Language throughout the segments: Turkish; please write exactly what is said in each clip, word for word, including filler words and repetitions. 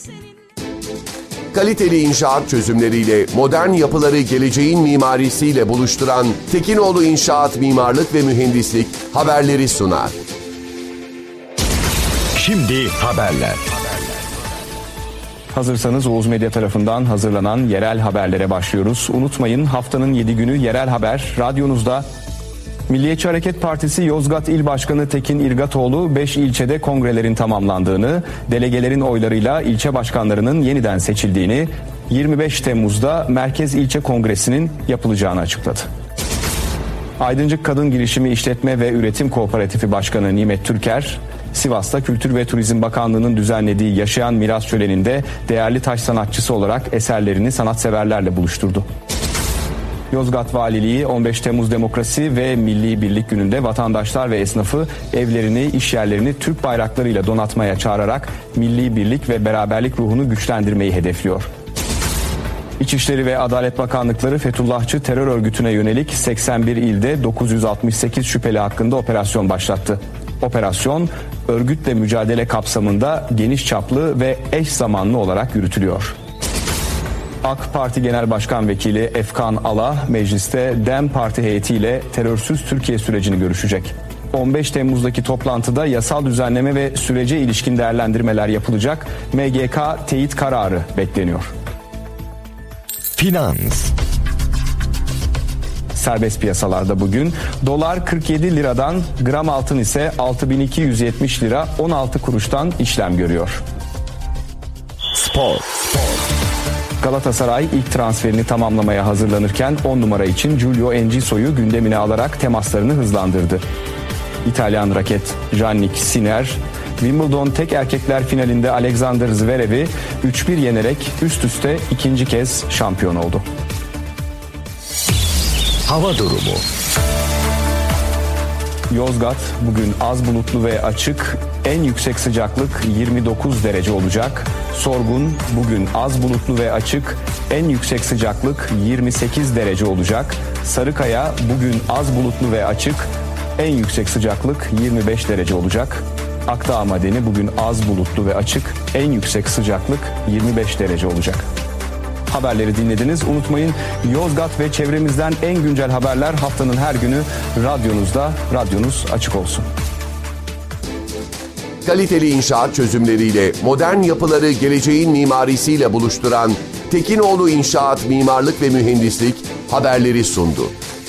Kaliteli inşaat çözümleriyle modern yapıları geleceğin mimarisiyle buluşturan Tekinoğlu İnşaat Mimarlık ve Mühendislik haberleri sunar. Şimdi haberler. Hazırsanız Oğuz Medya tarafından hazırlanan yerel haberlere başlıyoruz. Unutmayın, haftanın yedi günü yerel haber radyonuzda. Milliyetçi Hareket Partisi Yozgat İl Başkanı Tekin İrgatoğlu beş ilçede kongrelerin tamamlandığını, delegelerin oylarıyla ilçe başkanlarının yeniden seçildiğini, yirmi beş Temmuz'da Merkez İlçe Kongresi'nin yapılacağını açıkladı. Aydıncık Kadın Girişimi İşletme ve Üretim Kooperatifi Başkanı Nimet Türker, Sivas'ta Kültür ve Turizm Bakanlığı'nın düzenlediği Yaşayan Miras Şöleni'nde değerli taş sanatçısı olarak eserlerini sanatseverlerle buluşturdu. Yozgat Valiliği on beş Temmuz Demokrasi ve Milli Birlik Günü'nde vatandaşlar ve esnafı evlerini, iş yerlerini Türk bayraklarıyla donatmaya çağırarak milli birlik ve beraberlik ruhunu güçlendirmeyi hedefliyor. İçişleri ve Adalet Bakanlıkları Fethullahçı terör örgütüne yönelik seksen bir ilde dokuz yüz altmış sekiz şüpheli hakkında operasyon başlattı. Operasyon, örgütle mücadele kapsamında geniş çaplı ve eş zamanlı olarak yürütülüyor. AK Parti Genel Başkan Vekili Efkan Ala, mecliste DEM Parti heyetiyle terörsüz Türkiye sürecini görüşecek. on beş Temmuz'daki toplantıda yasal düzenleme ve sürece ilişkin değerlendirmeler yapılacak. M G K teyit kararı bekleniyor. Finans. Serbest piyasalarda bugün dolar kırk yedi liradan, gram altın ise altı bin iki yüz yetmiş lira on altı kuruştan işlem görüyor. Spor. Galatasaray ilk transferini tamamlamaya hazırlanırken on numara için Giulio Enciso'yu gündemine alarak temaslarını hızlandırdı. İtalyan raket Jannik Sinner, Wimbledon tek erkekler finalinde Alexander Zverev'i üç bir yenerek üst üste ikinci kez şampiyon oldu. Hava durumu. Yozgat bugün az bulutlu ve açık, en yüksek sıcaklık yirmi dokuz derece olacak. Sorgun bugün az bulutlu ve açık, en yüksek sıcaklık yirmi sekiz derece olacak. Sarıkaya bugün az bulutlu ve açık, en yüksek sıcaklık yirmi beş derece olacak. Akdağ Madeni bugün az bulutlu ve açık, en yüksek sıcaklık yirmi beş derece olacak. Haberleri dinlediniz. Unutmayın, Yozgat ve çevremizden en güncel haberler haftanın her günü radyonuzda. Radyonuz açık olsun. Kaliteli inşaat çözümleriyle modern yapıları geleceğin mimarisiyle buluşturan Tekinoğlu İnşaat Mimarlık ve Mühendislik haberleri sundu.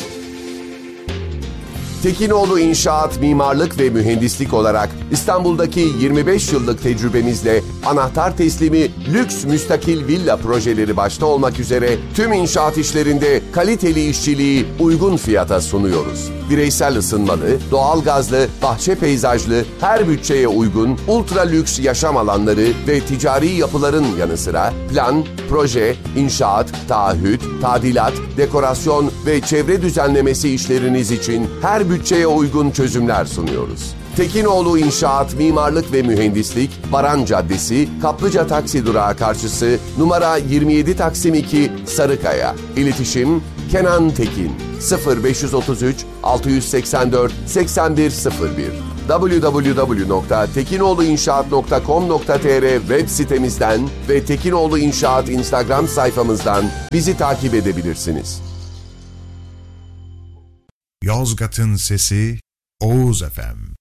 Tekinoğlu İnşaat Mimarlık ve Mühendislik olarak İstanbul'daki yirmi beş yıllık tecrübemizle anahtar teslimi lüks müstakil villa projeleri başta olmak üzere tüm inşaat işlerinde kaliteli işçiliği uygun fiyata sunuyoruz. Bireysel ısınmalı, doğalgazlı, bahçe peyzajlı, her bütçeye uygun ultra lüks yaşam alanları ve ticari yapıların yanı sıra plan, proje, inşaat, taahhüt, tadilat, dekorasyon ve çevre düzenlemesi işleriniz için her bütçeye uygun çözümler sunuyoruz. Tekinoğlu İnşaat Mimarlık ve Mühendislik, Baran Caddesi, Kaplıca Taksi Durağı karşısı, numara yirmi yedi Taksim iki, Sarıkaya. İletişim Kenan Tekin sıfır beş otuz üç altı seksen dört seksen bir sıfır bir double-u double-u double-u nokta tekinoğluinşaat nokta com nokta tr web sitemizden ve Tekinoğlu İnşaat Instagram sayfamızdan bizi takip edebilirsiniz. Yozgat'ın sesi Oğuz F M.